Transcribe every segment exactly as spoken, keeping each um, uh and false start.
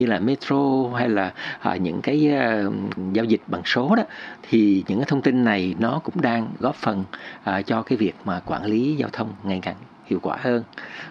như là metro hay là à, những cái à, giao dịch bằng số đó, thì những cái thông tin này nó cũng đang góp phần à, cho cái việc mà quản lý giao thông ngày càng hiệu quả hơn.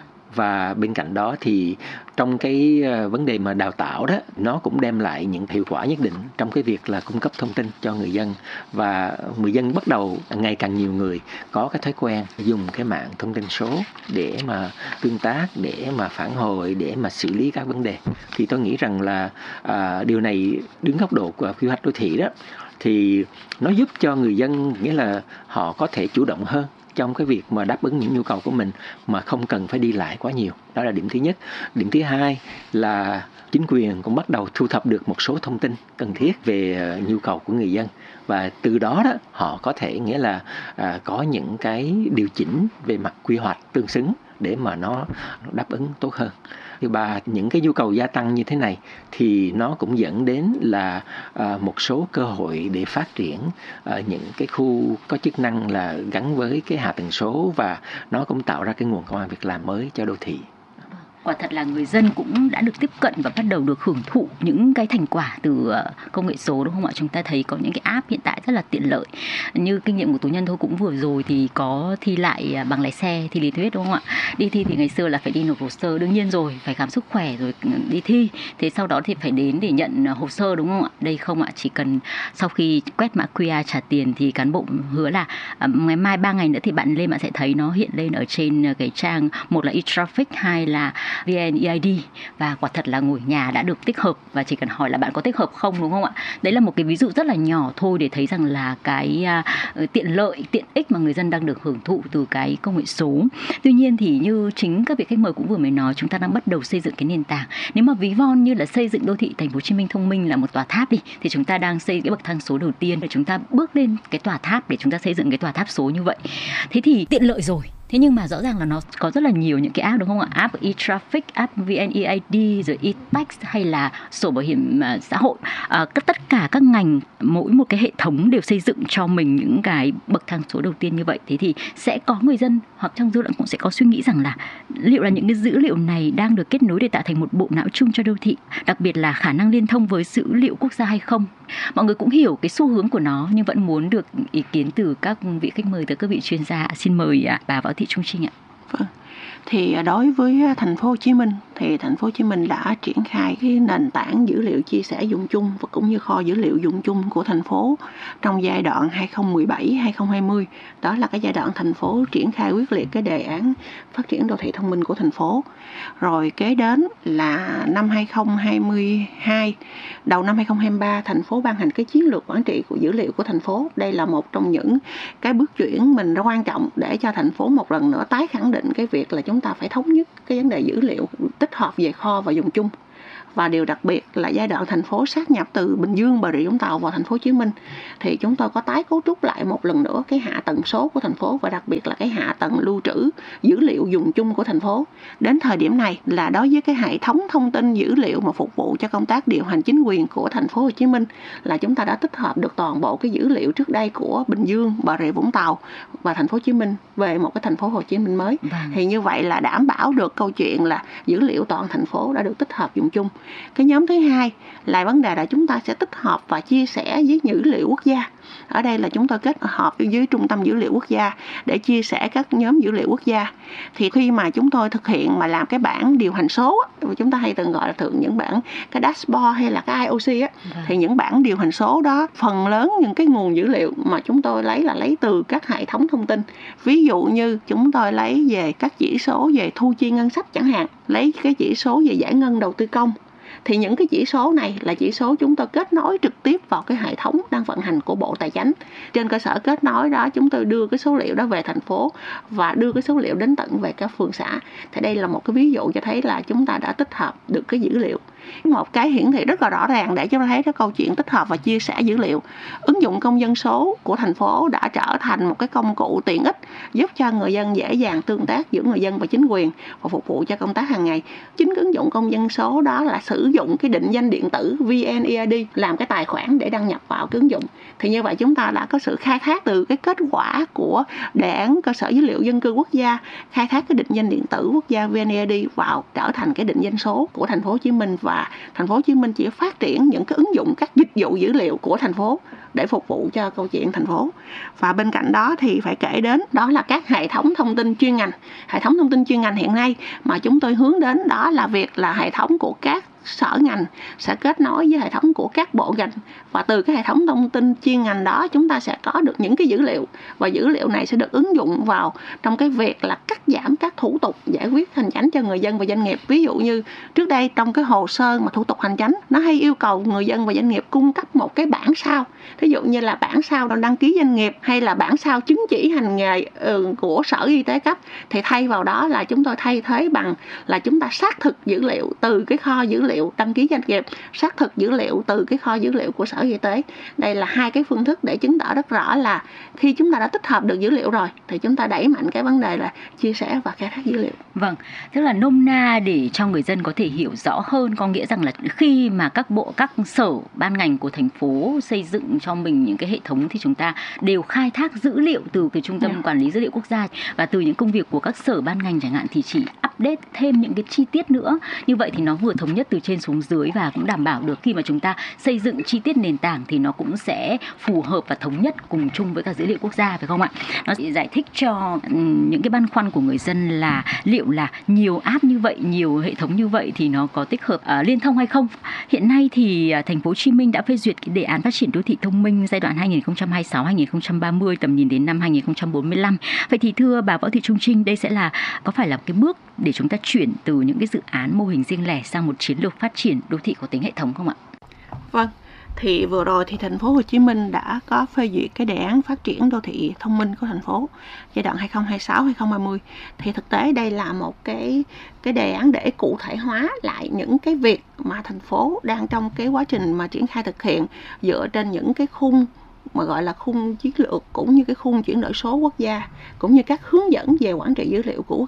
Và bên cạnh đó thì trong cái vấn đề mà đào tạo đó, nó cũng đem lại những hiệu quả nhất định trong cái việc là cung cấp thông tin cho người dân, và người dân bắt đầu ngày càng nhiều người có cái thói quen dùng cái mạng thông tin số để mà tương tác, để mà phản hồi, để mà xử lý các vấn đề. Thì tôi nghĩ rằng là à, điều này đứng góc độ của quy hoạch đô thị đó, thì nó giúp cho người dân, nghĩa là họ có thể chủ động hơn trong cái việc mà đáp ứng những nhu cầu của mình mà không cần phải đi lại quá nhiều. Đó là điểm thứ nhất. Điểm thứ hai là chính quyền cũng bắt đầu thu thập được một số thông tin cần thiết về nhu cầu của người dân, và từ đó đó họ có thể nghĩa là à, có những cái điều chỉnh về mặt quy hoạch tương xứng để mà nó đáp ứng tốt hơn. Thứ ba, những cái nhu cầu gia tăng như thế này thì nó cũng dẫn đến là à, một số cơ hội để phát triển à, những cái khu có chức năng là gắn với cái hạ tầng số, và nó cũng tạo ra cái nguồn công ăn việc làm mới cho đô thị. Quả thật là người dân cũng đã được tiếp cận và bắt đầu được hưởng thụ những cái thành quả từ công nghệ số, đúng không ạ? Chúng ta thấy có những cái app hiện tại rất là tiện lợi. Như kinh nghiệm của tố nhân tôi cũng vừa rồi thì có thi lại bằng lái xe, thi lý thuyết, đúng không ạ? Đi thi thì ngày xưa là phải đi nộp hồ sơ, đương nhiên rồi, phải khám sức khỏe rồi đi thi. Thế sau đó thì phải đến để nhận hồ sơ, đúng không ạ? Đây không ạ, chỉ cần sau khi quét mã quy rờ trả tiền thì cán bộ hứa là ngày mai ba ngày nữa thì bạn lên bạn sẽ thấy nó hiện lên ở trên cái trang, một là e-traffic, hai là vê en e i đê, và quả thật là ngồi nhà đã được tích hợp, và chỉ cần hỏi là bạn có tích hợp không, đúng không ạ? Đấy là một cái ví dụ rất là nhỏ thôi để thấy rằng là cái uh, tiện lợi, tiện ích mà người dân đang được hưởng thụ từ cái công nghệ số. Tuy nhiên thì như chính các vị khách mời cũng vừa mới nói, chúng ta đang bắt đầu xây dựng cái nền tảng. Nếu mà ví von như là xây dựng đô thị Thành phố Hồ Chí Minh thông minh là một tòa tháp đi, thì chúng ta đang xây cái bậc thang số đầu tiên để chúng ta bước lên cái tòa tháp để chúng ta xây dựng cái tòa tháp số như vậy. Thế thì tiện lợi rồi. Thế nhưng mà rõ ràng là nó có rất là nhiều những cái app, đúng không ạ? App e-traffic, app vê en e i đê, rồi e-tax hay là sổ bảo hiểm uh, xã hội. Uh, tất cả các ngành, mỗi một cái hệ thống đều xây dựng cho mình những cái bậc thang số đầu tiên như vậy. Thế thì sẽ có người dân hoặc trong dư luận cũng sẽ có suy nghĩ rằng là liệu là những cái dữ liệu này đang được kết nối để tạo thành một bộ não chung cho đô thị, đặc biệt là khả năng liên thông với dữ liệu quốc gia hay không? Mọi người cũng hiểu cái xu hướng của nó nhưng vẫn muốn được ý kiến từ các vị khách mời, từ các vị chuyên gia. Xin mời bà Võ Thị Trung Trinh ạ. Vâng. Thì đối với thành phố Hồ Chí Minh thì thành phố Hồ Chí Minh đã triển khai cái nền tảng dữ liệu chia sẻ dùng chung và cũng như kho dữ liệu dùng chung của thành phố trong giai đoạn hai không một bảy đến hai không hai không. Đó là cái giai đoạn thành phố triển khai quyết liệt cái đề án phát triển đô thị thông minh của thành phố. Rồi kế đến là năm hai không hai hai, đầu năm hai không hai ba, thành phố ban hành cái chiến lược quản trị của dữ liệu của thành phố. Đây là một trong những cái bước chuyển mình rất quan trọng để cho thành phố một lần nữa tái khẳng định cái việc là chúng ta phải thống nhất cái vấn đề dữ liệu tích hợp về kho và dùng chung. Và điều đặc biệt là giai đoạn thành phố sát nhập từ Bình Dương, Bà Rịa Vũng Tàu vào thành phố Hồ Chí Minh thì chúng tôi có tái cấu trúc lại một lần nữa cái hạ tầng số của thành phố, và đặc biệt là cái hạ tầng lưu trữ dữ liệu dùng chung của thành phố. Đến thời điểm này là đối với cái hệ thống thông tin dữ liệu mà phục vụ cho công tác điều hành chính quyền của thành phố Hồ Chí Minh là chúng ta đã tích hợp được toàn bộ cái dữ liệu trước đây của Bình Dương, Bà Rịa Vũng Tàu và thành phố Hồ Chí Minh về một cái thành phố Hồ Chí Minh mới. Vâng. Thì như vậy là đảm bảo được câu chuyện là dữ liệu toàn thành phố đã được tích hợp dùng chung. Cái nhóm thứ hai là vấn đề là chúng ta sẽ tích hợp và chia sẻ với dữ liệu quốc gia. Ở đây là chúng tôi kết hợp với Trung tâm Dữ liệu Quốc gia để chia sẻ các nhóm dữ liệu quốc gia. Thì khi mà chúng tôi thực hiện mà làm cái bảng điều hành số, chúng ta hay từng gọi là thường những bảng cái dashboard hay là cái i o xê á, thì những bảng điều hành số đó phần lớn những cái nguồn dữ liệu mà chúng tôi lấy là lấy từ các hệ thống thông tin. Ví dụ như chúng tôi lấy về các chỉ số về thu chi ngân sách chẳng hạn, lấy cái chỉ số về giải ngân đầu tư công. Thì những cái chỉ số này là chỉ số chúng tôi kết nối trực tiếp vào cái hệ thống đang vận hành của Bộ Tài chính. Trên cơ sở kết nối đó, chúng tôi đưa cái số liệu đó về thành phố và đưa cái số liệu đến tận về các phường xã. Thì đây là một cái ví dụ cho thấy là chúng ta đã tích hợp được cái dữ liệu. Một cái hiển thị rất là rõ ràng để chúng ta thấy cái câu chuyện tích hợp và chia sẻ dữ liệu. Ứng dụng công dân số của thành phố đã trở thành một cái công cụ tiện ích giúp cho người dân dễ dàng tương tác giữa người dân và chính quyền và phục vụ cho công tác hàng ngày. Chính ứng dụng công dân số đó là sử dụng cái định danh điện tử vê en e i đê làm cái tài khoản để đăng nhập vào cái ứng dụng. Thì như vậy chúng ta đã có sự khai thác từ cái kết quả của đề án cơ sở dữ liệu dân cư quốc gia, khai thác cái định danh điện tử quốc gia vê en e i đê vào trở thành cái định danh số của thành phố Hồ Chí Minh và và thành phố Hồ Chí Minh chỉ phát triển những cái ứng dụng các dịch vụ dữ liệu của thành phố để phục vụ cho câu chuyện thành phố. Và bên cạnh đó thì phải kể đến đó là các hệ thống thông tin chuyên ngành. Hệ thống thông tin chuyên ngành hiện nay mà chúng tôi hướng đến đó là việc là hệ thống của các sở ngành sẽ kết nối với hệ thống của các bộ ngành, và từ cái hệ thống thông tin chuyên ngành đó chúng ta sẽ có được những cái dữ liệu, và dữ liệu này sẽ được ứng dụng vào trong cái việc là cắt giảm các thủ tục giải quyết hành chính cho người dân và doanh nghiệp. Ví dụ như trước đây trong cái hồ sơ mà thủ tục hành chính nó hay yêu cầu người dân và doanh nghiệp cung cấp một cái bản sao, ví dụ như là bản sao đăng ký doanh nghiệp hay là bản sao chứng chỉ hành nghề ừ, của Sở Y tế cấp, thì thay vào đó là chúng tôi thay thế bằng là chúng ta xác thực dữ liệu từ cái kho dữ liệu liệu đăng ký doanh nghiệp, xác thực dữ liệu từ cái kho dữ liệu của Sở Y tế. Đây là hai cái phương thức để chứng tỏ rất rõ là khi chúng ta đã tích hợp được dữ liệu rồi thì chúng ta đẩy mạnh cái vấn đề là chia sẻ và khai thác dữ liệu. Vâng, tức là nôm na để cho người dân có thể hiểu rõ hơn, có nghĩa rằng là khi mà các bộ, các sở, ban ngành của thành phố xây dựng cho mình những cái hệ thống thì chúng ta đều khai thác dữ liệu từ cái Trung tâm yeah. Quản lý Dữ liệu Quốc gia, và từ những công việc của các sở ban ngành chẳng hạn thì chỉ update thêm những cái chi tiết nữa. Như vậy thì nó vừa thống nhất từ trên xuống dưới và cũng đảm bảo được khi mà chúng ta xây dựng chi tiết nền tảng thì nó cũng sẽ phù hợp và thống nhất cùng chung với cả dữ liệu quốc gia, phải không ạ? Nó sẽ giải thích cho những cái băn khoăn của người dân là liệu là nhiều app như vậy, nhiều hệ thống như vậy thì nó có tích hợp uh, liên thông hay không. Hiện nay thì uh, thành phố Hồ Chí Minh đã phê duyệt cái đề án phát triển đô thị thông minh giai đoạn hai nghìn không trăm hai mươi sáu đến hai nghìn không trăm ba mươi, tầm nhìn đến năm hai nghìn không trăm bốn mươi lăm. Vậy thì thưa bà Võ Thị Trung Trinh, đây sẽ là có phải là cái bước để chúng ta chuyển từ những cái dự án mô hình riêng lẻ sang một chiến lược phát triển đô thị có tính hệ thống không ạ? Vâng, thì vừa rồi thì thành phố Hồ Chí Minh đã có phê duyệt cái đề án phát triển đô thị thông minh của thành phố giai đoạn hai nghìn không trăm hai mươi sáu đến hai nghìn không trăm ba mươi. Thì thực tế đây là một cái cái đề án để cụ thể hóa lại những cái việc mà thành phố đang trong cái quá trình mà triển khai thực hiện dựa trên những cái khung mà gọi là khung chiến lược cũng như cái khung chuyển đổi số quốc gia, cũng như các hướng dẫn về quản trị dữ liệu của quốc